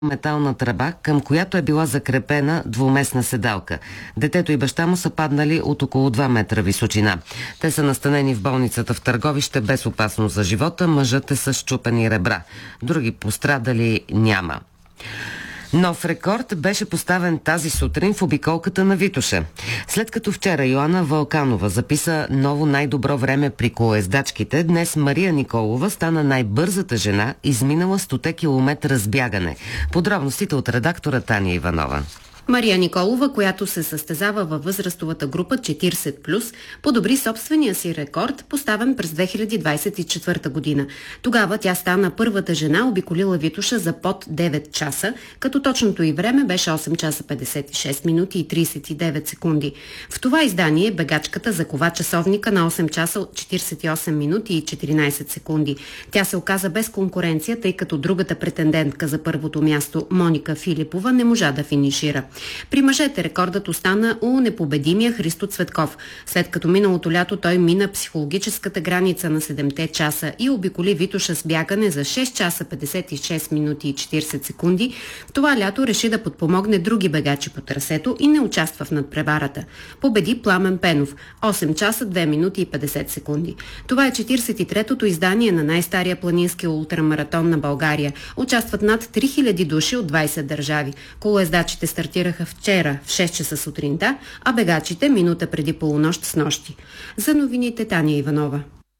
метална тръба, към която е била закрепена двуместна седалка. Детето и баща му са паднали от около 2 метра височина. Те са настанени в болницата в Търговище без опасност за живота. Мъжът е с счупени ребра. Други пострадали няма. Нов рекорд беше поставен тази сутрин в обиколката на Витоша. След като вчера Йоана Вълканова записа ново най-добро време при колоездачките, днес Мария Николова стана най-бързата жена, изминала 100 километра с бягане. Подробностите от редактора Таня Иванова. Мария Николова, която се състезава във възрастовата група 40+, подобри собствения си рекорд, поставен през 2024 година. Тогава тя стана първата жена, обиколила Витоша за под 9 часа, като точното й време беше 8 часа 56 минути и 39 секунди. В това издание бегачката закова часовника на 8 часа 48 минути и 14 секунди. Тя се оказа без конкуренция, тъй като другата претендентка за първото място, Моника Филипова, не можа да финишира. При мъжете рекордът остана у непобедимия Христо Цветков. След като миналото лято той мина психологическата граница на 7-те часа и обиколи Витоша с бягане за 6 часа 56 минути и 40 секунди, това лято реши да подпомогне други бегачи по трасето и не участва в надпреварата. Победи Пламен Пенов – 8 часа 2 минути и 50 секунди. Това е 43-тото издание на най-стария планински ултрамаратон на България. Участват над 3000 души от 20 държави. Колоездачите стартираха вчера в 6 часа сутринта, а бегачите минута преди полунощ с нощи. За новините Таня Иванова.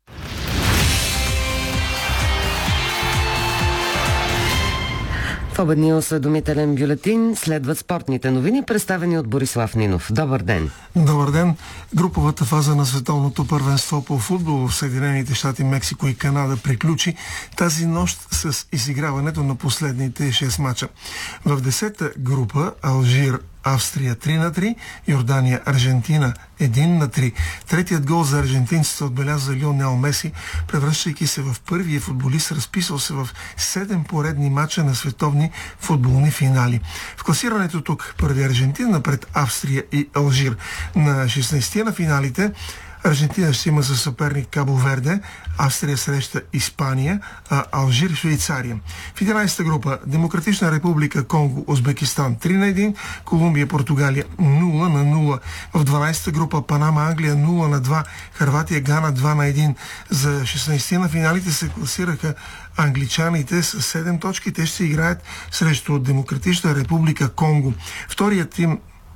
В обедния осведомителен бюлетин следват спортните новини, представени от Борислав Нинов. Добър ден! Добър ден! Груповата фаза на световното първенство по футбол в Съединените щати, Мексико и Канада приключи тази нощ с изиграването на последните 6 мача. В 10-та група Алжир Австрия 3-3, Йордания, Аржентина 1-3. Третият гол за аржентинците отбеляза Лионел Меси, превръщайки се в първия футболист, разписал се в 7 поредни мача на световни футболни финали. В класирането тук първи Аржентина пред Австрия и Алжир. На 16-тия на финалите Аржентина ще има за съперник Кабо Верде, Австрия среща Испания, а Алжир Швейцария. В 11-та група Демократична република Конго, Узбекистан 3-1, Колумбия, Португалия 0-0. В 12-та група Панама, Англия 0-2, Хърватия, Гана 2-1. За 16-ти на финалите се класираха англичаните с 7 точки. Те ще играят срещу Демократична република Конго. Вторият тим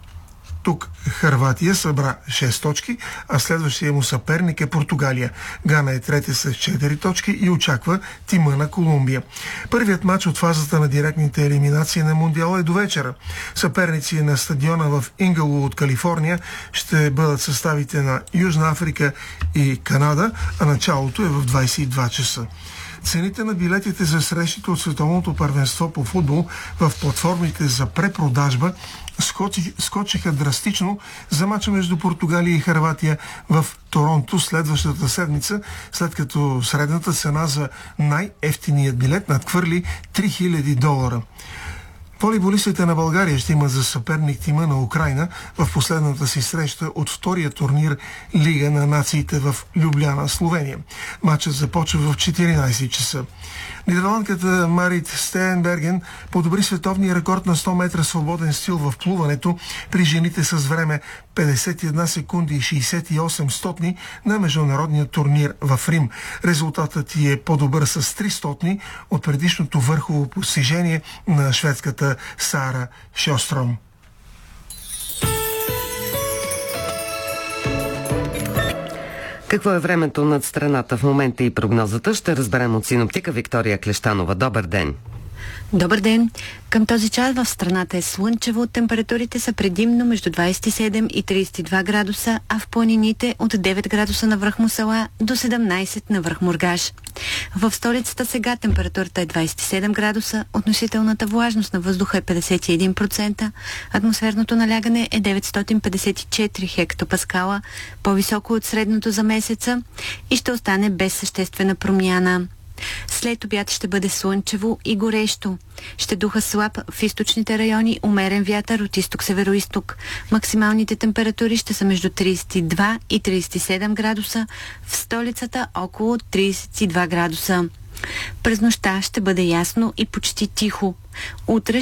тук Хърватия събра 6 точки, а следващия му съперник е Португалия. Гана е трети с 4 точки и очаква тима на Колумбия. Първият матч от фазата на директните елиминации на Мундиала е до вечера. Съперници на стадиона в Инглвуд, Калифорния ще бъдат съставите на Южна Африка и Канада, а началото е в 22 часа. Цените на билетите за срещите от световното първенство по футбол в платформите за препродажба скочиха драстично за мача между Португалия и Хърватия в Торонто следващата седмица, след като средната цена за най-евтиният билет надхвърли $3000. Волейболистите на България ще имат за съперник тима на Украйна в последната си среща от втория турнир Лига на нациите в Любляна, Словения. Матчът започва в 14 часа. Нидерландката Марит Стеенберген подобри световния рекорд на 100 метра свободен стил в плуването при жените с време 51 секунди и 68 стотни на международния турнир в Рим. Резултатът е по-добър с 3 стотни от предишното върхово постижение на шведската Сара Шостром. Какво е времето над страната в момента и прогнозата, ще разберем от синоптика Виктория Клещанова. Добър ден! Добър ден! Към този час в страната е слънчево, температурите са предимно между 27 и 32 градуса, а в планините от 9 градуса на връх Мусала до 17 на връх Мургаш. В столицата сега температурата е 27 градуса, относителната влажност на въздуха е 51%, атмосферното налягане е 954 хектопаскала, по-високо от средното за месеца и ще остане без съществена промяна. След обяд ще бъде слънчево и горещо. Ще духа слаб в източните райони, умерен вятър от изток-североизток. Максималните температури ще са между 32 и 37 градуса, в столицата около 32 градуса. През нощта ще бъде ясно и почти тихо. Утре